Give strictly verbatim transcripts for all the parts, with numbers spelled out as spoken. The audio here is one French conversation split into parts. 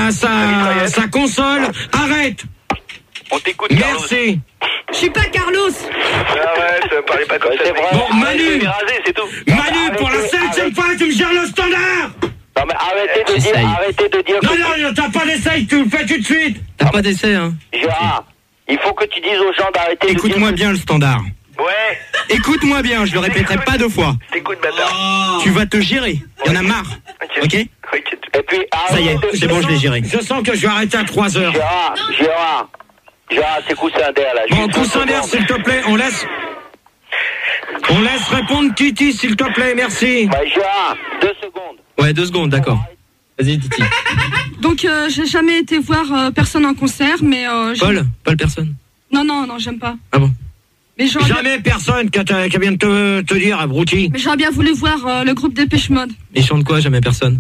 sa, sa console. Arrête. On t'écoute, Carlos. Merci. Je suis pas Carlos. Arrête, parlez pas comme ça. Bon, Manu. Rasé, c'est tout. Manu, pour la septième fois, tu me gères le standard. Non mais arrêtez de dire, arrêtez de dire. Non, non, non, t'as pas d'essai, tu le fais tout de suite. T'as pas d'essai, hein. Gérard, il faut que tu dises aux gens d'arrêter de dire. Écoute-moi bien le standard. Ouais. Écoute-moi bien, je le répéterai pas deux fois. T'écoutes, bâtard. Tu vas te gérer. Il y en a marre. Ok. Et puis, Ça y est, c'est bon, je l'ai géré. Je sens que je vais arrêter à trois heures. Gérard, Gérard, Gérard, c'est coussin d'air là. Bon, coussin d'air, s'il te plaît, on laisse. On laisse répondre Titi, s'il te plaît, merci. Bah, Gérard, deux secondes. Ouais, deux secondes, d'accord. Vas-y, Titi. Donc, euh, j'ai jamais été voir euh, personne en concert, mais. Euh, Paul Paul personne. Non, non, non, j'aime pas. Ah bon. Mais j'aurais Jamais bien... personne qui, qui vient de te, te dire, abruti. Mais j'aurais bien voulu voir euh, le groupe Dépêche Mode. Ils chantent quoi, jamais personne?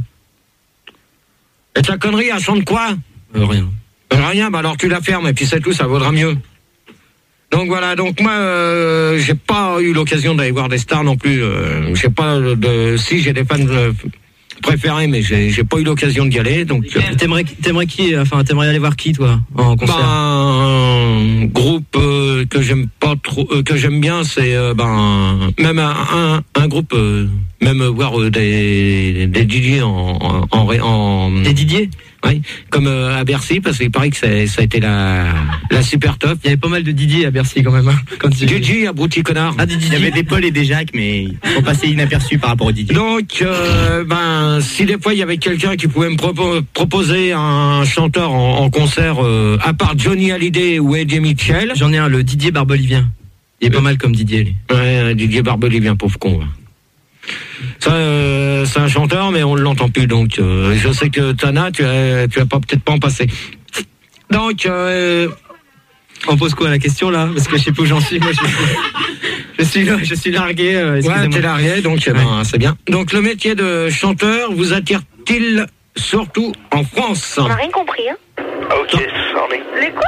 Et ta connerie, elle chante quoi? euh, Rien. Euh, Rien, bah alors tu la fermes et puis c'est tout, ça vaudra mieux. Donc voilà, donc moi, euh, j'ai pas eu l'occasion d'aller voir des stars non plus. Euh, j'ai pas de, si j'ai des fans euh, préférés, mais j'ai, j'ai pas eu l'occasion d'y aller. Donc euh, T'aimerais, t'aimerais qui? Enfin, t'aimerais aller voir qui, toi, en concert? ben, un groupe euh, que j'aime pas trop, euh, que j'aime bien, c'est euh, ben même un, un, un groupe, euh, même voir euh, des des D J en en, en, en Des Didier? Oui, comme euh, à Bercy, parce qu'il paraît que ça, ça a été la, la super top. Il y avait pas mal de Didier à Bercy quand même. Hein, quand tu... D J, abruti connard. Ah, des Didier. Il y avait des Paul et des Jacques, mais ils sont passés inaperçus par rapport aux Didier. Donc, euh, ben, si des fois il y avait quelqu'un qui pouvait me propo- proposer un chanteur en, en concert, euh, à part Johnny Hallyday ou Eddie Mitchell. J'en ai un, le Didier Barbelivien. Il est pas mal comme Didier, lui. Ouais, Didier Barbelivien, pauvre con. Ouais. Ça, euh, c'est un chanteur, mais on l'entend plus. Donc, euh, je sais que Tana, tu as, tu as pas peut-être pas en passé. Donc, euh, on pose quoi la question là? Parce que je sais pas où j'en suis. Moi, je suis, je suis, je suis largué. Euh, ouais, t'es largué, donc ouais. Ben, c'est bien. Donc, le métier de chanteur vous attire-t-il surtout en France? On n'a rien compris, hein? Ok, sorry. Les quoi?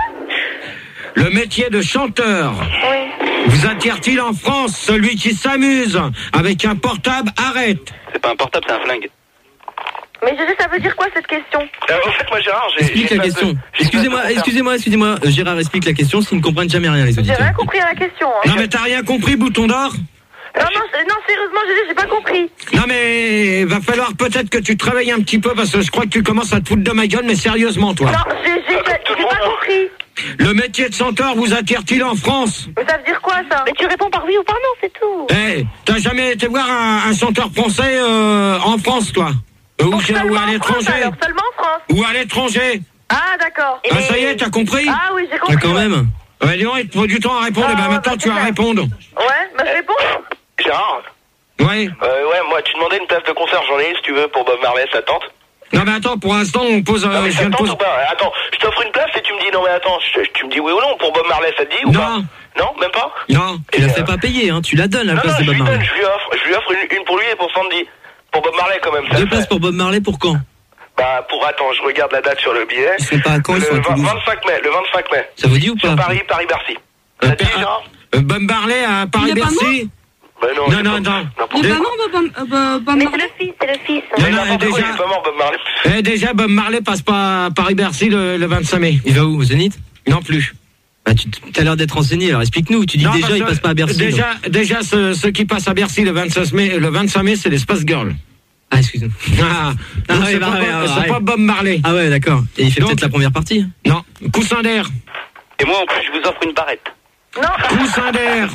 Le métier de chanteur. Oui. Vous attire-t-il en France? Celui qui s'amuse avec un portable, arrête. C'est pas un portable, c'est un flingue. Mais je sais, ça veut dire quoi cette question? Euh, en fait, moi, Gérard, j'ai. Explique j'ai la pas question. de- j'ai Excusez-moi, pas de- excusez-moi, excusez-moi. Euh, Gérard explique la question s'ils ne comprennent jamais rien, les J'ai auditeurs. rien compris à la question, hein. Non mais t'as rien compris, bouton d'or? Non, non, c'est- non, sérieusement, j'ai dit, j'ai pas compris. Non mais va falloir peut-être que tu te réveilles un petit peu parce que je crois que tu commences à te foutre de ma gueule, mais sérieusement toi. Non, j'ai j'ai- j'ai- j'ai pas compris. Le métier de chanteur vous attire-t-il en France? Mais ça veut dire quoi, ça? Mais tu réponds par oui ou par non, c'est tout. Eh, t'as jamais été voir un, un chanteur français euh, en France, toi? Ou, Donc, ou seulement à en l'étranger? France, alors, seulement en France. Ou à l'étranger? Ah, d'accord. Ah ça y est, t'as compris? Ah oui, j'ai Ah, compris. quand même. Ouais, dis donc, il te faut du temps à répondre, Ah, et ben ouais, maintenant bah, tu vas c'est répondre. Ouais, bah je réponds. Gérard, Ouais. euh, ouais, moi, tu demandais une place de concert, j'en ai, si tu veux, pour Bob Marley, ça te tente? Non mais attends, pour l'instant on pose... Euh, Non, mais je ça viens te de tente poser... ou pas? Attends, je t'offre une place et tu me dis, non, mais attends, je- tu me dis oui ou non, pour Bob Marley, ça te dit ou Non. pas? Non, même pas? Non. Tu la Et, fais euh, pas payer, hein. Tu la donnes la Non, place non, de je Bob lui Marley. donne, je lui offre, je lui offre une, une pour lui et pour Sandy. Pour Bob Marley, quand même, ça Deux le places fait. pour Bob Marley pour quand? Bah, pour, attends, je regarde la date sur le billet. Ils sont pas à Caen, ils Le sont à vingt- Toulouse. vingt-cinq mai, le vingt-cinq mai. Ça vous dit ou Sur pas? Paris, Paris-Bercy. Euh, Ça te dit, ah, Gérard? euh, Bob Marley à Paris-Bercy? Bah non, Non, il est non, pas- non. n'importe Il est Des- pas mort, Bob, euh, Bob, Bob Mais Marley? c'est le fils, c'est le fils. Non, Mais non, n'importe quoi, déjà- il est pas mort, Bob Marley. Eh, déjà, Bob Marley passe pas à Paris-Bercy le, le vingt-cinq mai. Il va où? Au Zénith? Non plus. Bah, tu as l'air d'être renseigné, alors explique-nous. Tu dis Non, déjà, parce il que passe pas à Bercy. donc. Déjà, déjà ceux, ceux qui passent à Bercy le vingt-cinq mai, le vingt-cinq mai c'est les Space Girls. Ah, excuse-moi. Ah, Ah, donc ouais, c'est bah, pas, ouais, Bob- ouais, c'est ouais. pas Bob Marley. Ah ouais, d'accord. Et il fait Donc- peut-être la première partie. Non, coussin d'air. Et moi, en plus, je vous offre une barrette. Non, Coussin d'air.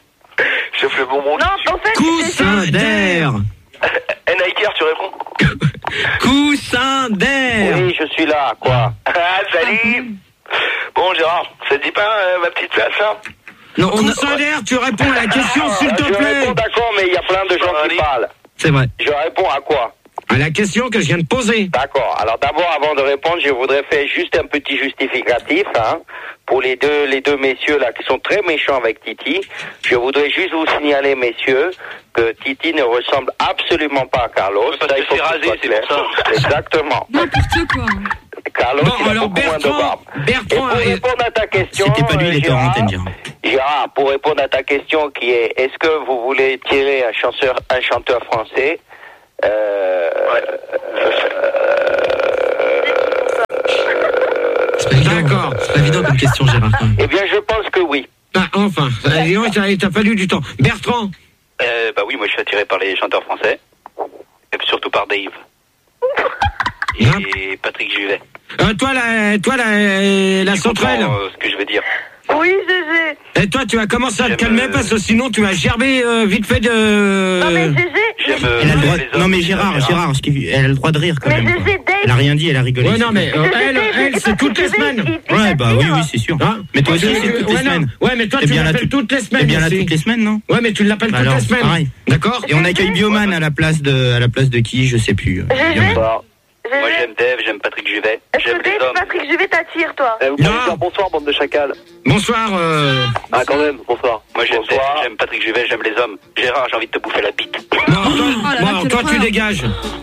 Je fais le bonbon. non, en fait, Coussin d'air. N-Iker, tu réponds? Coussin d'air. Oui, je suis là, quoi. Ah, salut. Bon, Gérard, ça te dit pas euh, ma petite place, hein? Non, on a... Coussin d'air, tu réponds à la question s'il Ah, te je plaît. réponds d'accord, mais il y a plein de gens qui Allez. parlent. C'est vrai. Je réponds à quoi? À la question que je viens de poser. D'accord. Alors d'abord, avant de répondre, je voudrais faire juste un petit justificatif, hein, pour les deux, les deux messieurs là qui sont très méchants avec Titi. Je voudrais juste vous signaler, messieurs, que Titi ne ressemble absolument pas à Carlos. Parce Ça, il que faut c'est que ce rasé, soit c'est clair. pour ça. Exactement. N'importe quoi. Carlos, Bon, il a alors beaucoup moins de Bertrand, barbe. Et Bertrand pour arrive. répondre à ta question, C'était pas lui, il euh, était en Gérard, antenne, Gérard. Gérard, pour répondre à ta question qui est, est-ce que vous voulez tirer un chanteur, un chanteur français? Euh, Ouais. euh, D'accord. C'est pas évident comme question, Gérard. Quand même. Eh bien, je pense que oui. Ah, enfin, dis donc, t'as, t'as fallu du temps. Bertrand. Euh, bah oui, moi je suis attiré par les chanteurs français. Et puis surtout par Dave. Et Hein Patrick Juvet. Euh, toi, la, toi, la, la Tu sauterelle. comprends, euh, ce que je veux dire. Oui, Gégé. Et toi, tu vas commencer à te J'aime, calmer euh, parce que sinon, tu vas gerber euh, vite fait de. Non, mais Gégé. J'aime, euh, Elle a le droit. les hommes, Non mais les Gérard, hommes, Gérard, ce qui- elle a le droit de rire quand Mais même. quoi. Gégé, Dave. Elle a rien dit, elle a rigolé. Ouais, non, mais euh, elle, elle, c'est toutes les semaines. Ouais, bah oui, oui, c'est sûr. Hein Mais toi aussi, Tu- c'est toutes les ouais, non. semaines. Ouais, mais toi, T'es tu bien là l'appelles tout- toutes les T'es semaines. bien là aussi. toutes les semaines, non? Ouais, mais tu l'appelles Bah toutes alors, les semaines. pareil. D'accord. Et on accueille Bioman à la place de, à la place de qui? Je sais plus. euh, Gégé. Bioman. Moi Gégé. j'aime Dave, j'aime Patrick Juvet. Est-ce J'aime que les Dave hommes. Patrick Juvet t'attire, toi? Eh, vous Non. pouvez dire bonsoir, bande de chacals. Bonsoir. Euh... Ah, quand même, bonsoir. Moi j'aime Dave, Bonsoir. j'aime Patrick Juvet, j'aime les hommes. Gérard, j'ai envie de te bouffer la bite. Non, toi, Oh là là, bon, alors, quelle toi, tu horreur. dégages.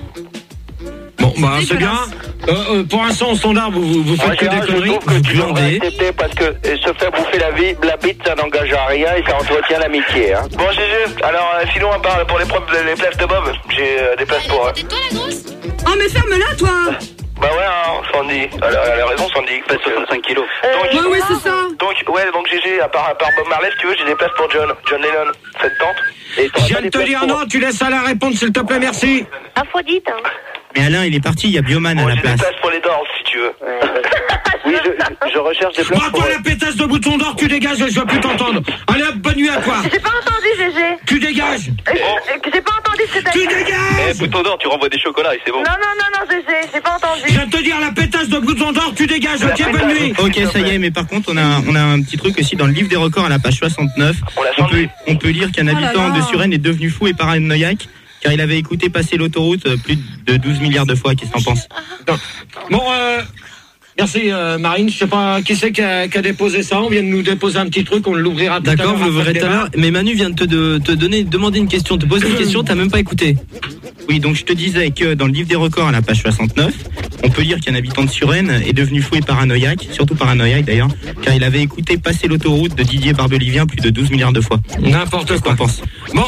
Bon, bah, c'est bien. Dégueulasse. Euh, euh, pour l'instant, au standard, vous, vous, vous Moi, faites que Gérard, des je conneries. trouve que Vous tu devrais glandez. accepter parce que euh, se faire bouffer la, vie, la bite, ça n'engage à rien et ça entretient l'amitié. Hein. Bon Gégé, alors euh, sinon à part pour les, pro- les places de Bob, j'ai euh, des places pour... euh, Tais-toi la grosse. Oh, mais ferme-la, toi. Bah ouais, hein, Sandy. Elle a, elle a raison, Sandy. Fait soixante-cinq kilos. Donc, Ouais, oui, c'est ça. donc, ouais, donc Gégé, à part, à part Bob Marley, si tu veux, j'ai des places pour John. John Lennon. Ça te tente? Et Je t'auras viens pas de des te places dire pour- non, tu laisses à la répondre, s'il te plaît, merci. Aphrodite, hein. Mais Alain, il est parti, il y a Bioman à Bon, la j'ai des place. places pour les Doors, si tu veux. Oui, je, je recherche des Bon, places pour... toi, la pétasse de bouton d'or, tu dégages, je vais plus t'entendre. Allez, hop, bonne nuit à toi. J'ai pas entendu, Gégé. Tu dégages. Euh, euh, J'ai pas entendu ce que t'as Tu dit. Eh, dégages. bouton d'or, tu renvoies des chocolats et c'est bon. Non, non, non, non, Gégé. J'ai pas Je entendu. viens de te dire, la pétasse de bouton d'or, tu dégages, ok, bonne nuit. Ok, ça y est, mais par contre, on a, on a un petit truc aussi dans le livre des records à la page soixante-neuf. On l'a On senti. peut, on peut lire qu'un Oh là habitant là. de Suresnes est devenu fou et paranoïaque car il avait écouté passer l'autoroute euh, plus de douze milliards de fois. Qu'est-ce que t'en penses? Bon, euh, merci euh, Marine, je sais pas qui c'est qui a, qui a déposé ça, on vient de nous déposer un petit truc, on l'ouvrira tout à l'heure. D'accord, vous après l'ouvrirez le tout à débat. l'heure. Mais Manu vient de te, de, te donner, demander une question, te poser une question, t'as même pas écouté. Oui, donc je te disais que dans le livre des records à la page soixante-neuf, on peut lire qu'un habitant de Suresnes est devenu fou et paranoïaque, surtout paranoïaque d'ailleurs, car il avait écouté passer l'autoroute de Didier Barbelivien plus de douze milliards de fois. N'importe Qu'est-ce que quoi. t'en penses? Bon.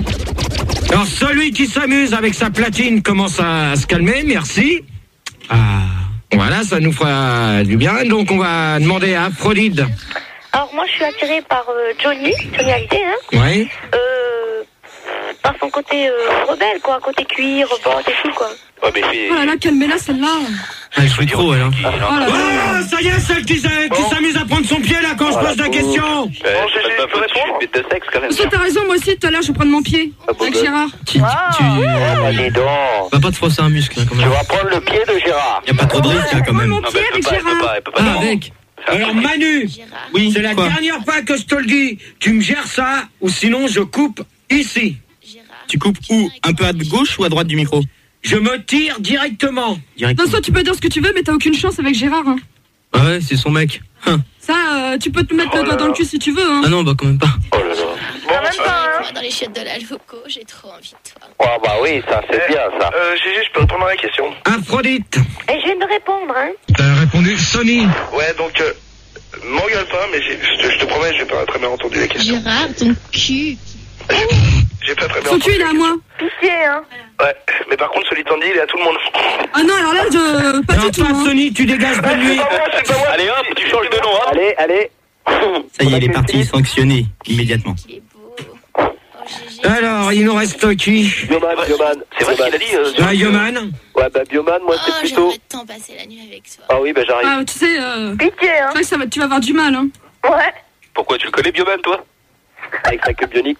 Alors celui qui s'amuse avec sa platine commence à se calmer, merci. Ah. Voilà, ça nous fera du bien. Donc on va demander à Aphrodite. Alors, moi, je suis attirée par euh, Johnny, Johnny Hallyday, hein. Oui. Euh, par son côté euh, rebelle, quoi. Côté cuir, bottes et tout, quoi. Ouais, mais fais... Oh là là, calmez-la, celle-là. Ah, je suis trop, alors. Oh là là. Oh, ça y est, celle qui, s'a- qui s'amuse à prendre son pied là quand je pose la question. Euh, Bon, je sais Gégé, pas, tu peux faut que je suis répondre une bête de sexe quand même. Parce que t'as raison, moi aussi, tout à l'heure, je vais prendre mon pied. Ah, bon, Avec bah. Gérard. Tu, tu, Ah, bah, dis donc. va pas te froisser un muscle, hein, quand Tu même. vas prendre le pied de Gérard. Y a pas trop de risque, hein, quand Moi, même. mon Non, pied mais elle peut avec pas, elle peut Gérard. pas, elle peut pas. Ah, Non. avec. Alors Manu, Gérard. Oui, c'est la quoi? dernière fois que je te le dis. Tu me gères ça ou sinon je coupe ici. Gérard. Tu coupes où? Un peu à gauche ou à droite du micro? Je me tire directement. De Direct. toute façon, tu peux dire ce que tu veux, mais t'as aucune chance avec Gérard. Hein. Ah ouais, c'est son mec. Hein. Ça, euh, tu peux te mettre le doigt dans le cul si tu veux. Hein. Ah non, bah quand même pas. Oh là là. Quand même pas, hein. Moi, dans les chiottes de la loco, j'ai trop envie de toi. Ah, bah oui, ça, c'est bien, ça. Euh, Gégé, je peux répondre à la question. Aphrodite. Et je viens de répondre, hein. T'as répondu Sony. Ouais, donc, euh, m'engueule pas, mais j'ai- je te, je te promets, j'ai pas très bien entendu la question. Gérard, ton cul. J'ai pas très bien Son entendu. cul, il est à moi. Pitié, hein. Ouais, mais par contre, celui de Sandy, il est à tout le monde. Ah non, alors là, je... pas Alors du tout. toi Hein. Sony, tu dégages bonne nuit. C'est pas moi. Allez hop, tu changes de nom, hein. Allez, allez. Ça y est, il est parti, sanctionné immédiatement. Il est beau. Oh, Gégé. Alors, il nous reste qui? Bioman, Bioman. C'est vrai ce qu'il a dit. Euh, Ah, Yoman. Ouais, bah Bioman, moi, Oh, c'est plutôt... j'aimerais tant passer la nuit avec toi. Ah oui, bah j'arrive. Ah, tu sais, euh... Pitié, hein. c'est vrai que ça va, tu vas avoir du mal. Hein. Ouais. Pourquoi tu le connais, Bioman, toi? Avec sa queue bionique.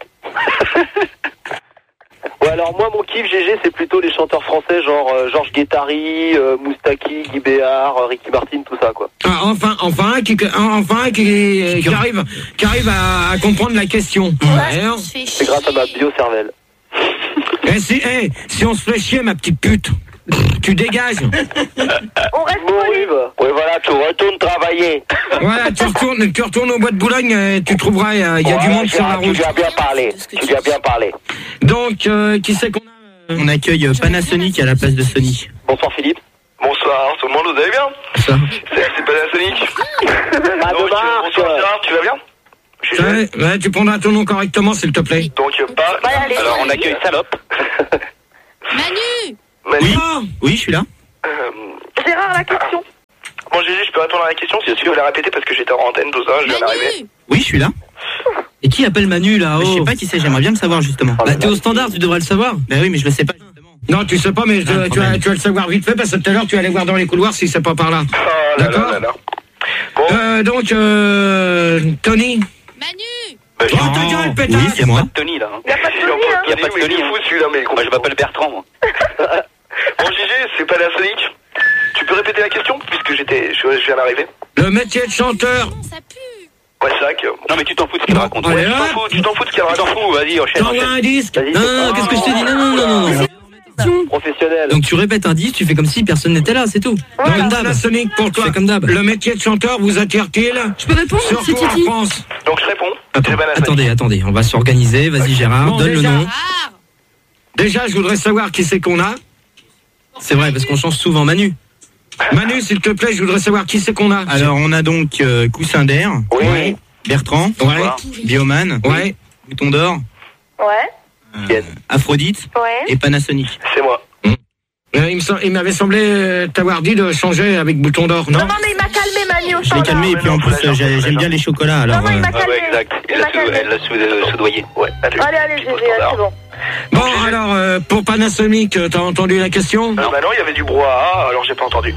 Ouais, alors moi, mon kiff, G G, c'est plutôt les chanteurs français, genre euh, Georges Guettari, euh, Moustaki, Guy Béard, euh, Ricky Martin, tout ça, quoi. Ah, enfin, enfin, un qui, enfin, un qui, qui arrive, qui arrive à, à comprendre la question. Alors, On se fait C'est grâce à ma chier. bio-cervelle. eh, si, eh, si on se fait chier, ma petite pute, tu dégages. On reste Bon, poli. oui, bah. Ouais, voilà, tu retournes travailler. Voilà, tu retournes, tu retournes au bois de Boulogne, euh, tu trouveras, il y a, y a du Ouais, monde sur la Gérard, tu route. lui as bien parlé. Tu lui as bien parlé. Donc, euh, qui c'est qu'on a euh, On accueille euh, Panasonic à la place de Sony. Bonsoir, Philippe. Bonsoir, tout le monde, vous allez bien? Ça. C'est c'est Panasonic. Pas de Donc, euh, marque. bonsoir Gérard, tu vas bien? Je suis ouais, ouais, tu prendras ton nom correctement, s'il te plaît. Donc, euh, pas. Ouais, allez. Alors, on accueille Salope. Manu. Manu. Ah, Oui, je suis là. Euh, Gérard, la question. Bon, Gégé, je peux répondre à la question si tu veux la répéter parce que j'étais en antenne, tout ça, je viens d'arriver. Oui, je suis là. Et qui appelle Manu là? Mais Oh. je sais pas qui c'est, j'aimerais bien le savoir justement. Bah t'es au standard, tu devrais le savoir. Bah oui, mais je le sais pas justement. Non, tu sais pas, mais Ah, je- tu, vas, tu vas le savoir vite fait parce que tout à l'heure tu vas aller voir dans les couloirs si c'est pas par là. Oh là là D'accord. là là. Bon. Euh, donc, euh, Tony. Manu. Bah, Oh, ta gueule, pétasse. Oui, c'est moi. Tony là. hein. Y a pas de il Tony, hein. Y a pas de Tony, Il est hein. fou celui-là, mais Moi je m'appelle Bertrand moi. Bon, Gégé, c'est Panasonic. Tu peux répéter la question puisque j'étais, je, je viens d'arriver. Le métier de chanteur. Non, ça pue. Ouais, c'est vrai que. Non mais tu t'en fous de ce qu'il Bon, raconte. allez, Ouais, Tu t'en hop. fous, tu t'en fous de ce qu'elle tu t'en raconte. fous, vas-y, enchaîne, T'envoies enchaîne. un disque. Vas-y, Non, non, non, qu'est-ce que je te dis? Non, non, non, non, non. Professionnel. Donc tu répètes un disque, tu fais comme si personne n'était là, c'est tout. Donc, Comme d'hab. Panasonic, pour Tu toi, fais comme d'hab. le métier de chanteur vous attire-t-il? Je peux répondre? C'est Surtout en Titi. France. Donc je réponds. Attends, C'est Panasonic. attendez, attendez, on va s'organiser. Vas-y Gérard, Bon, donne le déjà. nom. Ah. Déjà, je voudrais savoir qui c'est qu'on a. C'est vrai, parce qu'on change souvent Manu. Manu, s'il te plaît, je voudrais savoir qui c'est qu'on a. Alors on a donc euh, Coussin d'air, Oui. Bertrand, Ouais. Bioman, Ouais. Bouton d'or, Ouais, euh, Aphrodite ouais. et Panasonic. C'est moi. Euh, il me sem- il m'avait semblé euh, t'avoir dit de changer avec bouton d'or, non? Non, non, mais il m'a calmé, Manu, au Je l'ai standard. calmé et puis en plus euh, j'ai- j'aime bien les chocolats alors. Non, non, il euh, m'a Ah calmé. ouais, exact. Il Elle m'a l'a sou- calmé. elle l'a sou- soudoyé. Ouais, allez. Allez, allez, Petit Gégé, standard. c'est bon. Bon, alors, euh, pour Panasonic, euh, t'as entendu la question? Euh, bah non, il y avait du brouhaha, alors j'ai pas entendu.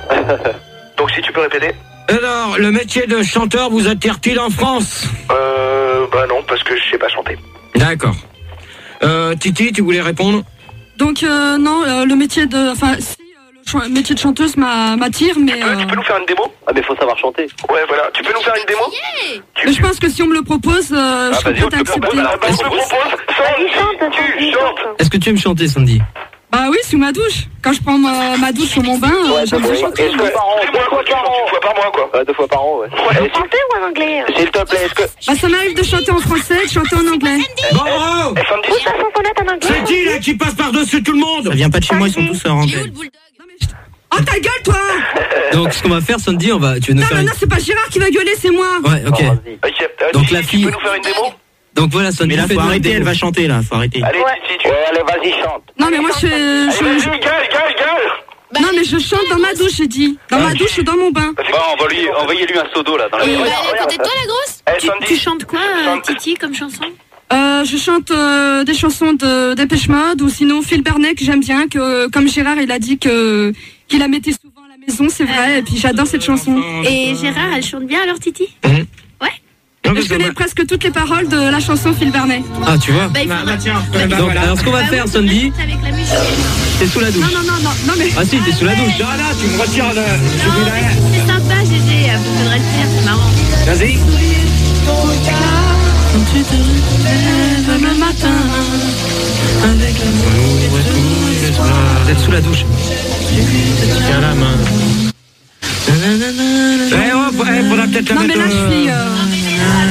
Donc si tu peux répéter. Alors, le métier de chanteur vous attire-t-il en France? Euh, bah non, parce que je sais pas chanter. D'accord. Euh, Titi, tu voulais répondre? Donc, euh, non, euh, le métier de. Enfin, si, euh, le ch- métier de chanteuse m'a- m'attire, mais. Tu peux, tu euh, peux nous faire une démo? Ah, mais faut savoir chanter. Ouais, voilà. Tu peux nous faire une démo? mais je pense que si on me le propose, euh, je Ah, serais vas-y, on prête à te propose. accepter. Ah, bah, je te propose. Vas-y, chante, Sandy, tu Sandy, chantes. chante. Est-ce que tu aimes chanter, Sandy? Bah oui, sous ma douche. Quand je prends ma, ma douche sur mon bain, euh, j'aime bien chanter. Est-ce que par an, c'est moi, deux quoi, fois tu par chantes an. une fois par mois, quoi. Ouais, deux fois par an, ouais. Ouais, En français ou en anglais? S'il te plaît, est-ce que. Bah, ça m'arrive de chanter en français, de chanter en anglais. Bon, oh, Eh, Sandy, Où ta chansonnette en anglais? c'est qui là qui passe par-dessus tout le monde? Ça vient pas de chez moi, ils sont tous hors Il est où le antenne. bulldog? Non, mais je- Oh, ta gueule, toi! Donc ce qu'on va faire, Sandy, on va. Tu veux nous Non, faire non, une. non, c'est pas Gérard qui va gueuler, c'est moi. Ouais, ok. Oh, vas-y. ok. Euh, Donc, Titi, la fille- Tu peux nous faire une démo? Donc voilà, Sandy. Mais là faut fais-nous arrêter, une elle démo. va chanter là, faut arrêter. Allez, Ouais. Titi, tu. Ouais, allez, vas-y, chante. Non, mais moi, je. Allez, je- vas-y, je- gueule, gueule, gueule. Bah, Non, mais je chante dans ma douche, j'ai dit. Dans ma douche ou dans mon bain. Bon, on va lui, envoyez-lui un seau d'eau là dans la Et maison. bah, elle est à côté de toi, la grosse? Eh, Tu, Sandy. tu chantes quoi, euh, Chante. Titi, comme chanson? Euh, je chante euh, des chansons de Dépêche Mode ou sinon Phil Bernet que j'aime bien, que comme Gérard il a dit que qu'il la mettait souvent à la maison, c'est vrai, et puis j'adore cette chanson. Et Gérard, elle chante bien alors, Titi? Non, Et mais je ça connais va- presque toutes les paroles de la chanson Phil Bernet. Ah, tu vois. Bah, il Bah, faudra... bah, tiens, euh, bah, Donc, voilà. alors ce qu'on va Bah faire, oui, Sandy, faudrait avec la musique. t'es sous la douche. Non, non, non, non, non, mais. Ah si, t'es sous la douche. Là, là, tu me retires le. tu Non, dis là. mais c'est sympa, Gégé, faudrait le faire, c'est marrant. Vas-y. Quand tu te lèves le matin avec l'amour et tout l'espoir. Vous êtes sous la douche. Tiens la main. Eh, oh, eh, faudra peut-être la Non, mais mettre. là je euh, suis. euh,